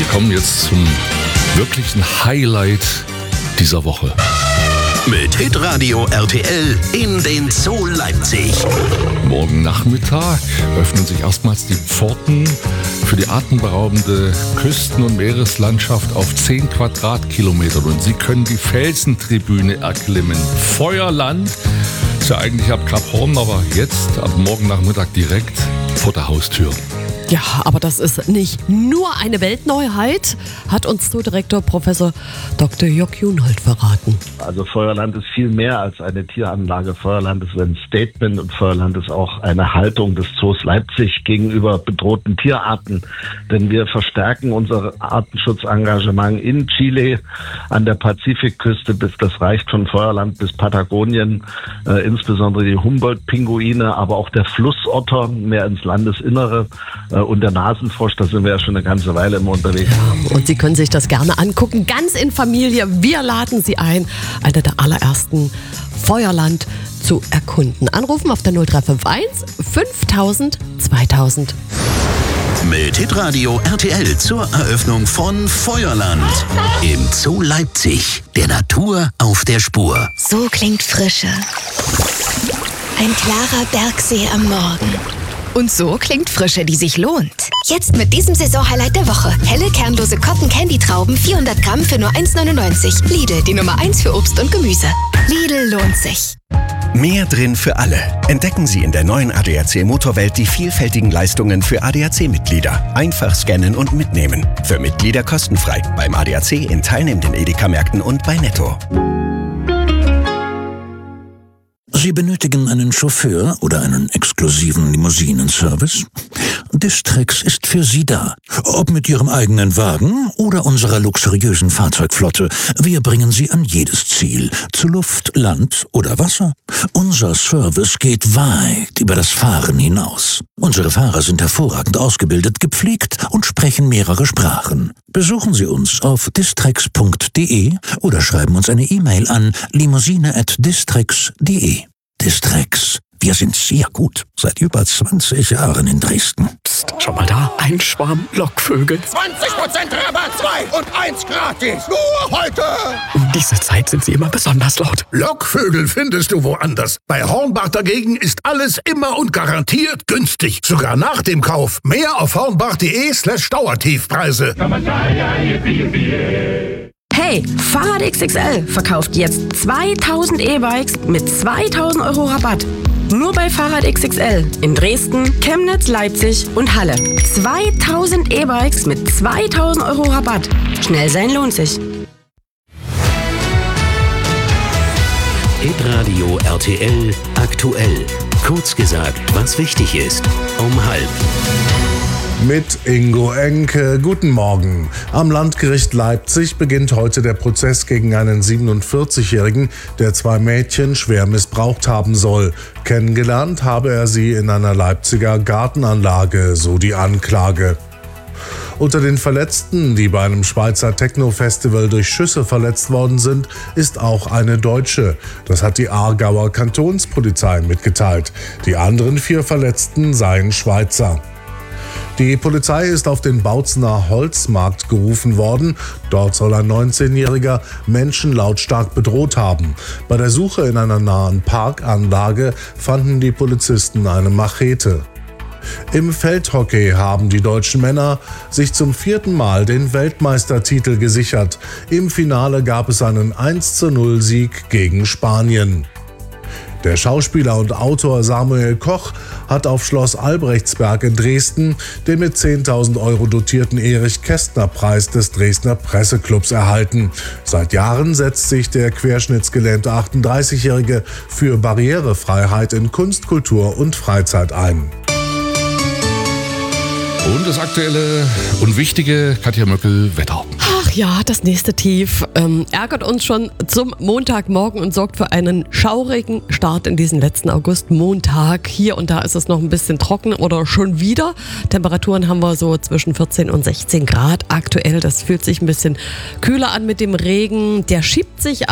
kommen jetzt zum wirklichen Highlight dieser Woche. Mit Hitradio RTL in den Zoo Leipzig. Morgen Nachmittag öffnen sich erstmals die Pforten für die atemberaubende Küsten- und Meereslandschaft auf 10 Quadratkilometern. Und Sie können die Felsentribüne erklimmen. Feuerland ist ja eigentlich ab Kap Horn, aber jetzt ab morgen Nachmittag direkt vor der Haustür. Ja, aber das ist nicht nur eine Weltneuheit, hat uns Zoodirektor Professor Dr. Jörg Junhold verraten. Also Feuerland ist viel mehr als eine Tieranlage. Feuerland ist ein Statement und Feuerland ist auch eine Haltung des Zoos Leipzig gegenüber bedrohten Tierarten. Denn wir verstärken unser Artenschutzengagement in Chile an der Pazifikküste, das reicht von Feuerland bis Patagonien, insbesondere die Humboldt-Pinguine, aber auch der Flussotter mehr ins Landesinnere. Und der Nasenfrosch, da sind wir ja schon eine ganze Weile immer unterwegs. Ja, und Sie können sich das gerne angucken, ganz in Familie. Wir laden Sie ein, eine der allerersten Feuerland zu erkunden. Anrufen auf der 0351 5000 2000. Mit Hitradio RTL zur Eröffnung von Feuerland im Zoo Leipzig. Der Natur auf der Spur. So klingt Frische. Ein klarer Bergsee am Morgen. Und so klingt Frische, die sich lohnt. Jetzt mit diesem Saisonhighlight der Woche. Helle, kernlose Cotton-Candy-Trauben, 400 Gramm für nur 1,99. Lidl, die Nummer 1 für Obst und Gemüse. Lidl lohnt sich. Mehr drin für alle. Entdecken Sie in der neuen ADAC Motorwelt die vielfältigen Leistungen für ADAC-Mitglieder. Einfach scannen und mitnehmen. Für Mitglieder kostenfrei. Beim ADAC in teilnehmenden Edeka-Märkten und bei Netto. Sie benötigen einen Chauffeur oder einen exklusiven Limousinenservice? Distrix ist für Sie da. Ob mit Ihrem eigenen Wagen oder unserer luxuriösen Fahrzeugflotte. Wir bringen Sie an jedes Ziel. Zu Luft, Land oder Wasser. Unser Service geht weit über das Fahren hinaus. Unsere Fahrer sind hervorragend ausgebildet, gepflegt und sprechen mehrere Sprachen. Besuchen Sie uns auf distrix.de oder schreiben uns eine E-Mail an limousine@distrix.de. Distrix. Wir sind sehr gut. Seit über 20 Jahren in Dresden. Psst, schau mal da. Ein Schwarm Lockvögel. 20% Rabatt, 2 und 1 gratis. Nur heute. Um diese Zeit sind sie immer besonders laut. Lockvögel findest du woanders. Bei Hornbach dagegen ist alles immer und garantiert günstig. Sogar nach dem Kauf. Mehr auf hornbach.de/Dauertiefpreise. Hey, Fahrrad XXL verkauft jetzt 2000 E-Bikes mit 2000 Euro Rabatt. Nur bei Fahrrad XXL in Dresden, Chemnitz, Leipzig und Halle. 2000 E-Bikes mit 2000 Euro Rabatt. Schnell sein lohnt sich. Hitradio RTL aktuell. Kurz gesagt, was wichtig ist. Um 12:30. Mit Ingo Enke. Guten Morgen. Am Landgericht Leipzig beginnt heute der Prozess gegen einen 47-Jährigen, der 2 Mädchen schwer missbraucht haben soll. Kennengelernt habe er sie in einer Leipziger Gartenanlage, so die Anklage. Unter den Verletzten, die bei einem Schweizer Techno-Festival durch Schüsse verletzt worden sind, ist auch eine Deutsche. Das hat die Aargauer Kantonspolizei mitgeteilt. Die anderen 4 Verletzten seien Schweizer. Die Polizei ist auf den Bautzener Holzmarkt gerufen worden. Dort soll ein 19-Jähriger Menschen lautstark bedroht haben. Bei der Suche in einer nahen Parkanlage fanden die Polizisten eine Machete. Im Feldhockey haben die deutschen Männer sich zum 4. Mal den Weltmeistertitel gesichert. Im Finale gab es einen 1:0-Sieg gegen Spanien. Der Schauspieler und Autor Samuel Koch hat auf Schloss Albrechtsberg in Dresden den mit 10.000 Euro dotierten Erich-Kästner-Preis des Dresdner Presseclubs erhalten. Seit Jahren setzt sich der querschnittsgelähmte 38-Jährige für Barrierefreiheit in Kunst, Kultur und Freizeit ein. Und das aktuelle und wichtige Katja Möckel Wetter. Ach ja, das nächste Tief ärgert uns schon zum Montagmorgen und sorgt für einen schaurigen Start in diesen letzten August-Montag. Hier und da ist es noch ein bisschen trocken oder schon wieder. Temperaturen haben wir so zwischen 14 und 16 Grad aktuell. Das fühlt sich ein bisschen kühler an mit dem Regen. Der schiebt sich